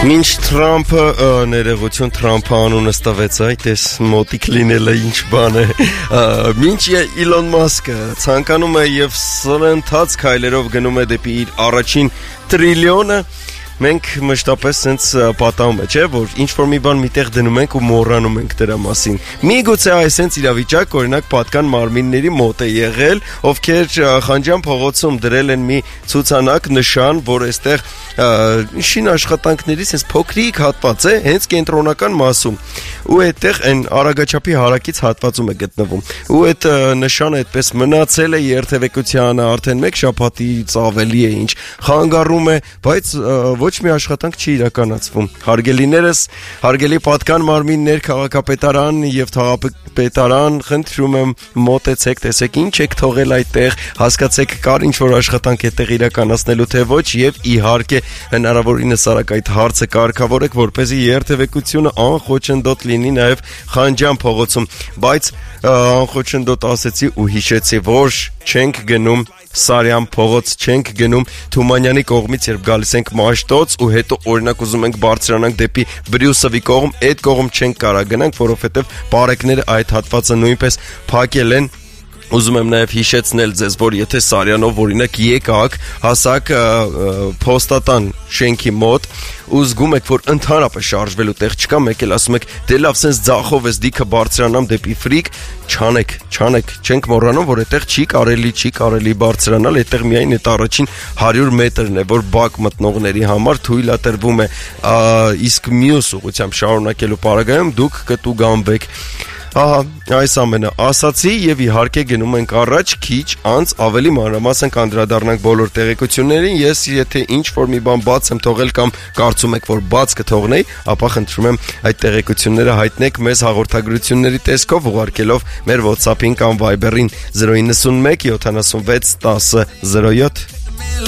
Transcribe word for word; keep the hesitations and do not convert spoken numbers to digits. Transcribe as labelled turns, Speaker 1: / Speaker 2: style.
Speaker 1: Մինչ Թրամփը ներողություն Թրամփը անունը ստվեց, այդ էս մոտիկ լինելը ինչ բան է։ Մինչ Իլոն Մասկը ցանկանում է եւ սրընթաց քայլերով գնում է դեպի իր առաջին տրիլիոնը, մենք մշտապես sense պատահում է, չէ, որ ինչ որ մի բան միտեղ դնում ենք ու մոռանում ենք դրա մասին։ Միգուցե այս sense իրավիճակ օրինակ պատկան մարմինների մոտ է եղել, ովքեր Խանջյան փողոցում դրել են մի ցուցանակ նշան, որ այստեղ շին աշխատանքների sense փոքրիկ հատված է, հենց կենտրոնական մասում։ Ու այդտեղ այն արագաչափի հարակից հատվածում է գտնվում։ Ու այդ նշանը այդպես մնացել է երթևեկությանը արդեն մեկ շաբաթից ավելի է ինչ խանգարում է, բայց ոչ մի աշխատանք չի իրականացվում։ Հարգելիներս, հարգելի պատկան մարմիններ, քաղաքապետարան եւ թաղապետարան, խնդրում եմ մոտեցեք, տեսեք ինչ եք թողել այդտեղ, հասկացեք կար ինչ որ աշխատանք այդտեղ իրականացնելու թե ոչ եւ իհարկե հնարավորինս արագ այդ հարցը կարգավորեք, որպեսզի երթևեկությունը անխոչնդոտ լինի նաեւ Խանջյան փողոցում, բայց անխոչնդոտ ասեցի ու հիշեցի, որ չենք գնում Սարյան փողոց, չենք գնում Թումանյանի կողմից, երբ գալիս ենք Մաշտոց ու հետո օրինակ ուզում ենք բարձրանանք դեպի Բրյուսովի կողմ, այդ կողմ չենք կարող գնանք, որովհետև բարեկները այդ հատվածը նույնպես փակել են։ Ուզում եմ նաև հիշեցնել ձեզ, որ եթե Սարյանով օրինակ եկաք, հասակ փոստատան շենքի մոտ ու զգում եք, որ ընդհանրապես շարժվելու տեղ չկա, մեկ էլ ասում եք, դե լավ, սենց ձախով ես դիքը բարձրանամ դեպի Ֆրիկ, չանեք, չանեք, չենք մոռանում, որ այդտեղ չի կարելի, չի կարելի բարձրանալ, այդտեղ միայն այդ առաջին հարյուր մետրն է, որ բակ մտնողների համար թույլատրվում է, իսկ մյուս ուղղությամբ շարունակելու պարագայում դուք կտուգանվեք։ Ահա, այս ամենը ասացի եւ իհարկե գնում ենք առաջ քիչ անց ավելի մանրամասն կանդրադառնանք բոլոր տեղեկություններին։ Ես եթե ինչ որ մի բան բաց եմ թողել կամ կարծում եք որ բաց կթողնեի, ապա խնդրում եմ այդ տեղեկությունները հայտնեք մեզ հաղորդագրությունների տեսքով ուղարկելով մեր WhatsApp-ին կամ Viber-ին զրո ինը մեկ յոթանասունվեց տասը զրո յոթ։